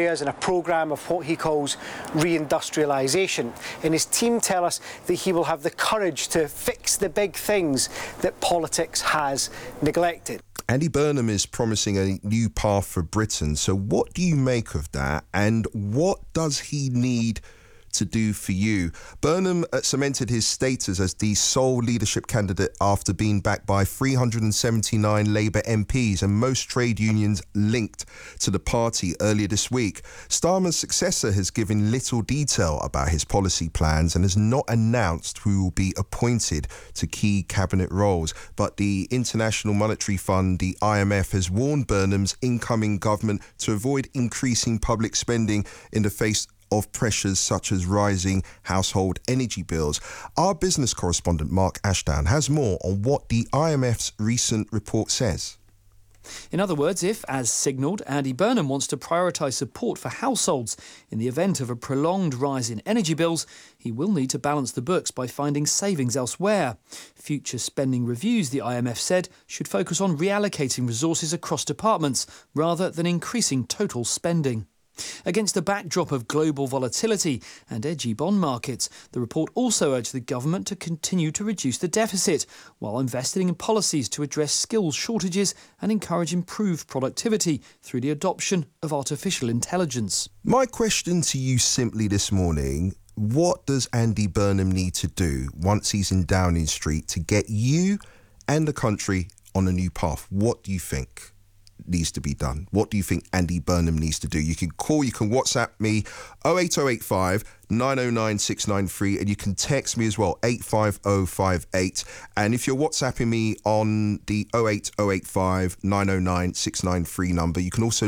areas and a programme of what he calls reindustrialisation. And his team tell us that he will have the courage to fix the big things that politics has neglected. Andy Burnham is promising a new path for Britain. So what do you make of that? And what does he need to do for you? Burnham cemented his status as the sole leadership candidate after being backed by 379 Labour MPs and most trade unions linked to the party earlier this week. Starmer's successor has given little detail about his policy plans and has not announced who will be appointed to key cabinet roles. But the International Monetary Fund, the IMF, has warned Burnham's incoming government to avoid increasing public spending in the face of pressures such as rising household energy bills. Our business correspondent Mark Ashdown has more on what the IMF's recent report says. In other words, if, as signalled, Andy Burnham wants to prioritise support for households in the event of a prolonged rise in energy bills, he will need to balance the books by finding savings elsewhere. Future spending reviews, the IMF said, should focus on reallocating resources across departments rather than increasing total spending. Against the backdrop of global volatility and edgy bond markets, the report also urged the government to continue to reduce the deficit while investing in policies to address skills shortages and encourage improved productivity through the adoption of artificial intelligence. My question to you simply this morning: what does Andy Burnham need to do once he's in Downing Street to get you and the country on a new path? What do you think needs to be done? What do you think Andy Burnham needs to do? You can call, you can WhatsApp me 08085 909 693, and you can text me as well 85058. And if you're WhatsApping me on the 08085 909 693 number, you can also